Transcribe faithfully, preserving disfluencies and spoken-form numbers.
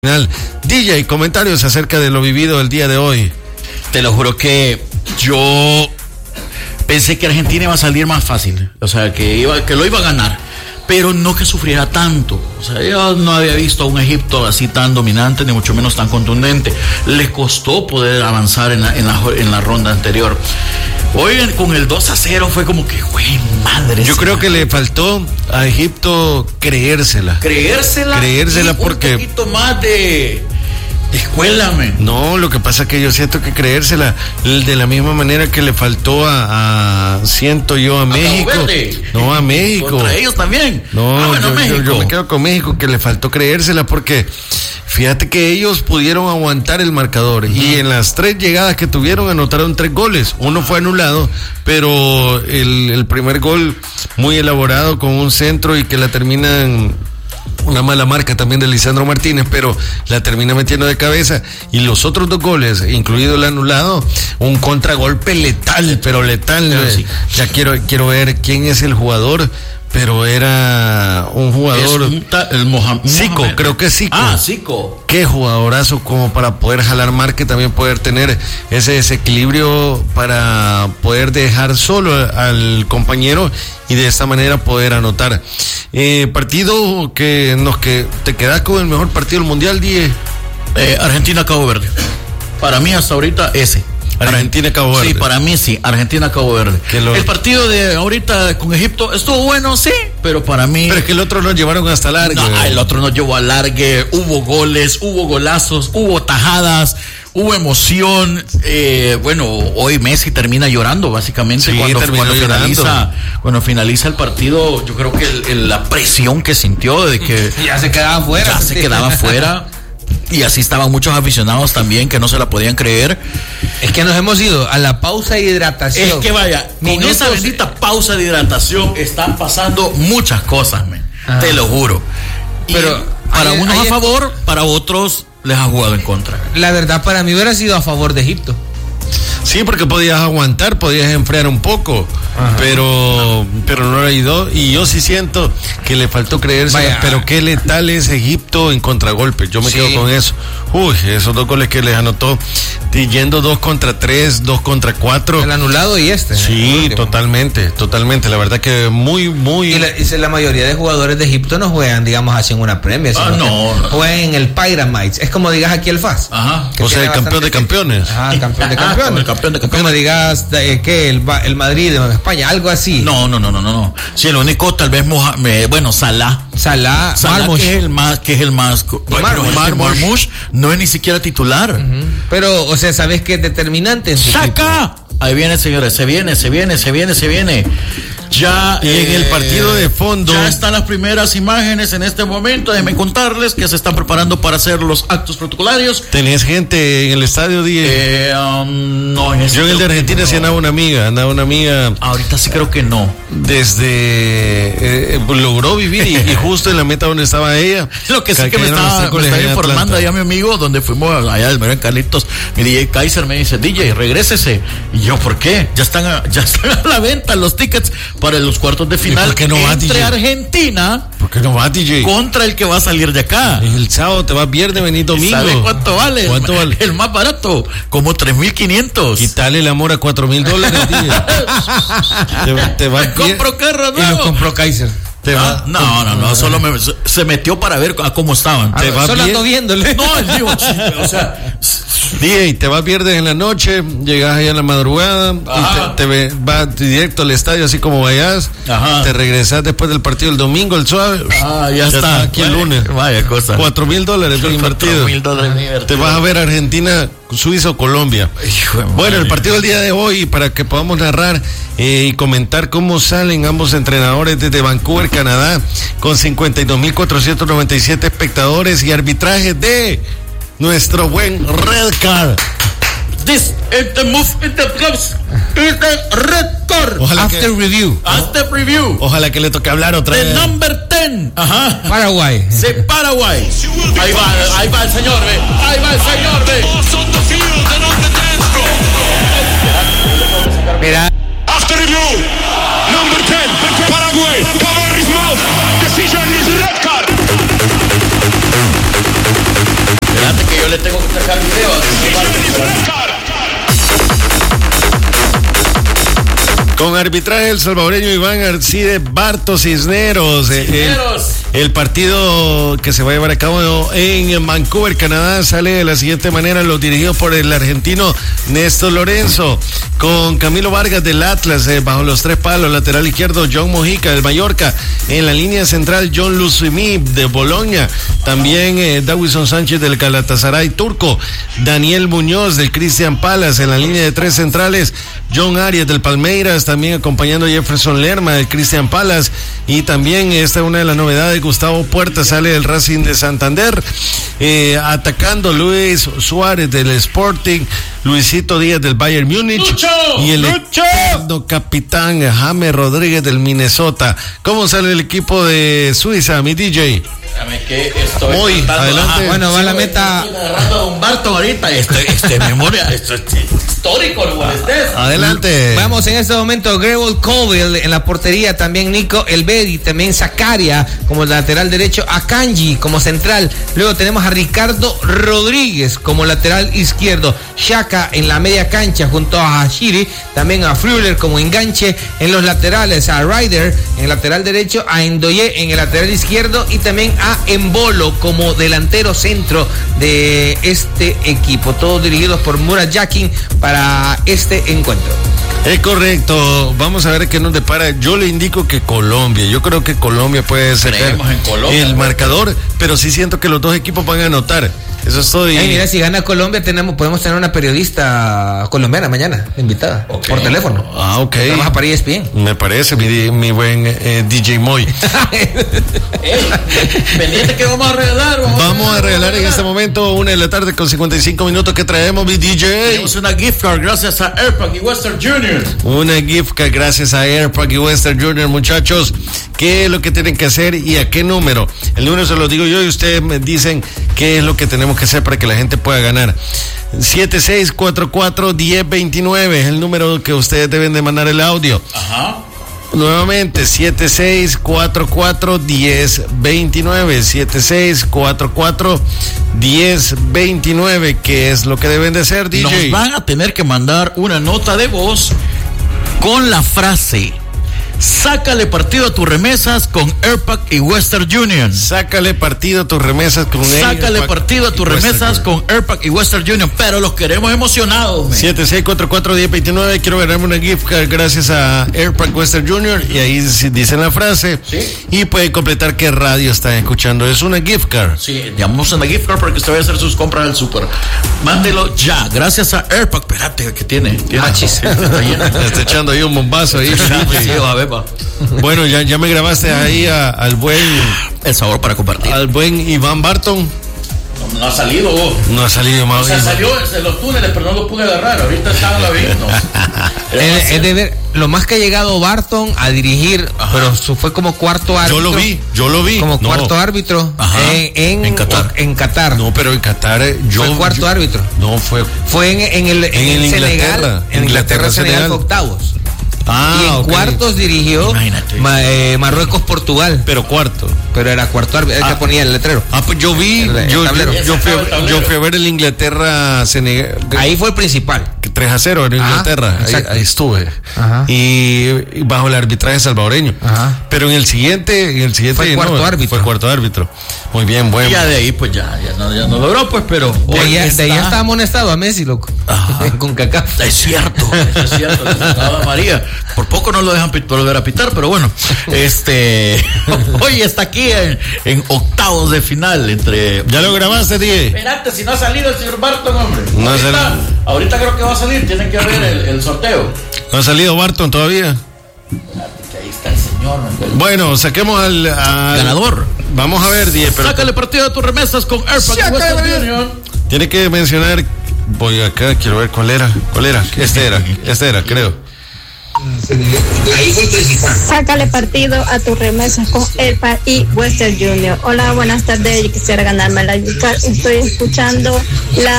D J, comentarios acerca de lo vivido el día de hoy. Te lo juro que yo pensé que Argentina iba a salir más fácil, o sea, que iba, que lo iba a ganar, pero no que sufriera tanto. O sea, yo no había visto a un Egipto así tan dominante, ni mucho menos tan contundente. Les costó poder avanzar en la, en la, en la ronda anterior. Hoy con el dos a cero fue como que, güey, madre. Yo creo que le faltó a Egipto creérsela. Creérsela. Creérsela porque... un poquito más de... Escuélame. No, lo que pasa es que yo siento que creérsela de la misma manera que le faltó a, a siento yo a, a México. No, a México. Contra ellos también. No, ah, bueno, yo, México. Yo, yo me quedo con México, que le faltó creérsela porque fíjate que ellos pudieron aguantar el marcador. Uh-huh. Y en las tres llegadas que tuvieron anotaron tres goles. Uno fue anulado, pero el, el primer gol muy elaborado con un centro y que la terminan... Una mala marca también de Lisandro Martínez, pero la termina metiendo de cabeza. Y los otros dos goles, incluido el anulado, un contragolpe letal, pero letal. Sí. Ya quiero, quiero ver quién es el jugador, pero era un jugador... Un ta, el Mohamed, Zico, Mohamed. creo que es Zico. Ah, Zico. Qué jugadorazo como para poder jalar marca y también poder tener ese desequilibrio para poder dejar solo al compañero y de esta manera poder anotar. Eh, partido que nos que te quedas con el mejor partido del mundial, Die. Eh, Argentina-Cabo Verde. Para mí hasta ahorita ese. Argentina-Cabo Verde. Sí, para mí sí, Argentina-Cabo Verde. Lo... El partido de ahorita con Egipto estuvo bueno, sí, pero para mí... Pero es que el otro nos llevaron hasta largue. No, el otro nos llevó a largue, hubo goles, hubo golazos, hubo tajadas, hubo emoción. Eh, bueno, hoy Messi termina llorando básicamente sí, cuando, cuando finaliza cuando finaliza el partido. Yo creo que el, el, la presión que sintió de que... Ya se quedaba fuera. Ya se quedaba fuera. Y así estaban muchos aficionados también que no se la podían creer. Es que nos hemos ido a la pausa de hidratación. Es que vaya, Minutos. Con esa bendita pausa de hidratación están pasando muchas cosas, man. Te lo juro. Pero y para ayer, unos ayer, a favor, para otros les ha jugado en contra. La verdad, para mí hubiera sido a favor de Egipto. Sí, porque podías aguantar, podías enfriar un poco, ajá, pero pero no lo ayudó. Y yo sí siento que le faltó creerse, Vaya. pero qué letal es Egipto en contragolpe. Yo me sí. quedo con eso. Uy, esos dos goles que les anotó, yendo dos contra tres, dos contra cuatro. El anulado y este. Sí, totalmente, totalmente. La verdad que muy, muy... Y la, y la mayoría de jugadores de Egipto no juegan, digamos, así en una Premier. Ah, no, no. Juegan en el Pyramids. Es como digas aquí el F A S. Ajá. O sea, el campeón de campeones. Ajá, campeón de campeones. Campeón de campeones. Como digas, eh, ¿qué? El, el Madrid de España, algo así. No, no, no, no, no, no. Sí, el único tal vez Mohamed, bueno, Salah. Salah, Salah Marmoush. que es el más, que es el más, bueno, Marmoush. Marmoush no es ni siquiera titular. Uh-huh. Pero, o sea, ¿sabes qué es determinante en su ¡Saca! Equipo? Ahí viene, señores, se viene, se viene, se viene, se viene. Ya y eh, en el partido de fondo ya están las primeras imágenes en este momento. Déjenme contarles que se están preparando para hacer los actos protocolarios. ¿Tenés gente en el estadio, Diego? Eh, um, no, en yo en el de Argentina no. sí andaba una amiga, andaba una amiga. Ahorita sí creo que no. Desde eh, logró vivir y, y justo en la meta donde estaba ella. Lo que sí que me estaba, me estaba informando allá mi amigo, donde fuimos allá del Mero en Carlitos, mi D J Kaiser me dice, D J, regrésese. Y yo, ¿por qué? Ya están a, ya están a la venta los tickets para los cuartos de final ¿por qué no va, entre D J? Argentina ¿Por qué no va, D J? Contra el que va a salir de acá. El sábado te vas viernes, venís domingo. ¿Sabe cuánto vale? ¿Cuánto vale? El más barato, como tres mil quinientos. Quítale el amor a cuatro mil dólares, te, te va me compro carro nuevo. Y los compró Kaiser. Te va, no, no, no, solo me, se metió para ver a cómo estaban. Ah, te va solo ando viéndole. No, digo, o sea, D J, te vas viernes en la noche, llegas allá en la madrugada, y te, te vas directo al estadio así como vayas, Ajá. te regresas después del partido el domingo, el suave. Ah, ya, ya está. está. Aquí el lunes. Vaya cosa. Cuatro mil dólares bien invertido. Cuatro mil dólares invertido. Te vas a ver Argentina, Suiza o Colombia. Bueno, el partido del día de hoy, para que podamos narrar eh, y comentar cómo salen ambos entrenadores desde Vancouver, Canadá, con cincuenta y dos mil cuatrocientos noventa y siete espectadores y arbitraje de nuestro buen Red Card. This is the move in the clubs. Is the red card. Ojalá After que, review. After review. Ojalá que le toque hablar otra the vez. The number ten. Ajá. Paraguay. Sí, Paraguay. Ahí va, ahí va el señor, ve. Ahí va el señor, ve. Mira. After review. Number ten. Paraguay. Cover his mouth. Decision is red card. le tengo que sacar video. Con arbitraje el salvadoreño Iván Arcide Barto Cisneros. Cisneros. El, el partido que se va a llevar a cabo en Vancouver, Canadá, sale de la siguiente manera: los dirigidos por el argentino Néstor Lorenzo, con Camilo Vargas del Atlas eh, bajo los tres palos, lateral izquierdo John Mojica del Mallorca, en la línea central John Luzumi de Boloña, también eh, Dawison Sánchez del Galatasaray turco, Daniel Muñoz del Christian Palace, en la línea de tres centrales John Arias del Palmeiras, también acompañando a Jefferson Lerma del Christian Palace, y también esta es una de las novedades, Gustavo Puerta sale del Racing de Santander, eh, atacando Luis Suárez del Sporting, Luisito Díaz del Bayern Múnich, ¡Lucho! y el ¡Lucho! eterno capitán James Rodríguez del Minnesota. ¿Cómo sale el equipo de Suiza, mi D J? Dígame que estoy Muy, tratando, adelante. ajá, Bueno, va la meta. Estoy agarrando a Don Barton ahorita. Estoy, este, memoria, esto es histórico, no molestes. Adelante. Vamos en este momento, Grable Colville en la portería, también Nico Elvedi, también Zakaria como lateral derecho, Akanji como central, luego tenemos a Ricardo Rodríguez como lateral izquierdo, Shaka en la media cancha junto a Hashiri, también a Früller como enganche en los laterales, a Ryder en el lateral derecho, a Endoye en el lateral izquierdo y también a Embolo como delantero centro de este equipo, todos dirigidos por Murat Yakin para este encuentro. Es correcto, vamos a ver qué nos depara. Yo le indico que Colombia, yo creo que Colombia puede sacar Creemos en Colombia, el ¿no? marcador, pero sí siento que los dos equipos van a anotar. Eso estoy. Ay, mira, si gana Colombia tenemos, podemos tener una periodista colombiana mañana, invitada, Ok. por teléfono. Ah, ok. Vamos para E S P N. Me parece, mi, mi buen eh, D J Moy. Ey, pendiente que vamos a regalar. Vamos a regalar en este momento una de la tarde con cincuenta y cinco minutos que traemos, mi D J. Tenemos una gift card gracias a Airpack y Western Junior. Una gift card gracias a Airpack y Western Junior, muchachos. ¿Qué es lo que tienen que hacer y a qué número? El número se lo digo yo y ustedes me dicen qué es lo que tenemos que hacer para que la gente pueda ganar. siete seis cuatro cuatro, uno cero dos nueve es el número que ustedes deben de mandar el audio. Ajá. Nuevamente, siete seis cuatro cuatro, uno cero dos nueve, siete seis cuatro cuatro, uno cero dos nueve, ¿qué es lo que deben de hacer, D J? Nos van a tener que mandar una nota de voz con la frase: sácale partido a tus remesas con Airpack y Western Union. Sácale partido a tus remesas con Sácale Airpack partido a tus y Western remesas Union. con Airpack y Western Union, pero los queremos emocionados. man. siete seis cuatro cuatro, uno cero dos nueve, quiero ganarme una gift card gracias a Airpack Western Junior, y ahí si- dicen la frase, Sí. y pueden completar qué radio están escuchando. Es una gift card. Sí, llamamos a la gift card para que usted vaya a hacer sus compras al super. Mándelo ya, gracias a Airpack. Espérate, ¿qué tiene? ¿Tiene? Machis. Sí, está lleno. Está echando ahí un bombazo ahí. Sí, va a ver, va. Bueno, ya, ya me grabaste ahí a- al buen El sabor para compartir. al buen Iván Barton. No, no ha salido vos. No ha salido más. O sea, salió en los túneles, pero no lo pude agarrar. Ahorita está en la viendo. Es, es de ver, lo más que ha llegado Barton a dirigir, Ajá. pero su- fue como cuarto árbitro. Yo lo vi, yo lo vi. Como No. cuarto árbitro Ajá. en, en, En Qatar. en Qatar. No, pero en Qatar eh, yo Fue cuarto yo- árbitro. No fue. Fue en, en el, en En el el Senegal. Inglaterra. En Inglaterra, Inglaterra, Senegal Senegal. fue octavos. Ah, y en ok. cuartos dirigió Imagínate. Ma- eh, Marruecos, Portugal. Pero cuarto. Pero era cuarto árbitro, Ah. que ponía el letrero. Ah, pues yo vi, El- el yo, tablero. yo, yo fui, Ese estaba el yo fui a ver el Inglaterra Senegal. Ahí fue el principal. tres a cero en Ajá, Inglaterra, ahí, exacto. ahí estuve. Ajá. Y, y bajo el arbitraje salvadoreño. Ajá. Pero en el siguiente, en el siguiente Fue cuarto árbitro. Fue cuarto árbitro. Muy bien, Y bueno. ya de ahí, pues ya, ya no, ya no logró, pues, pero. De hoy ahí, de está- ahí está amonestado a Messi, loco. Ajá. Con Kaká. Es cierto, eso es cierto. el resultado de María. Por poco no lo dejan pit- volver a pitar, pero bueno. Este. Hoy está aquí en, en octavos de final entre. ¿Ya lo grabaste, D J? Espérate, si no ha salido el señor Barton, hombre. No ha ahorita, salido. ahorita creo que va a salir, tienen que ver el, el sorteo. ¿No ha salido Barton todavía? Ahí está el señor. hombre. Bueno, saquemos al, al- Ganador. Vamos a ver, D J, pero Sácale partido a tus remesas con Airpack y Western Union. tiene que mencionar. Voy acá, quiero ver cuál era. ¿Cuál era? Este era, este era, creo. Sácale partido a tus remesas con Airpack y Western Junior. Hola, buenas tardes. Yo quisiera ganarme la gift card. Estoy escuchando la